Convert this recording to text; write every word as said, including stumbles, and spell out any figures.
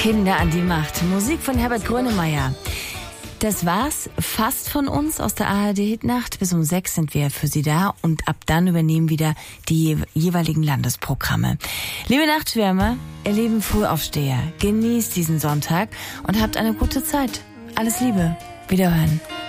Kinder an die Macht. Musik von Herbert Grönemeyer. Das war's fast von uns aus der A R D-Hitnacht. Bis um sechs sind wir für Sie da und ab dann übernehmen wieder die jeweiligen Landesprogramme. Liebe Nachtschwärmer, ihr lieben Frühaufsteher, genießt diesen Sonntag und habt eine gute Zeit. Alles Liebe. Wiederhören.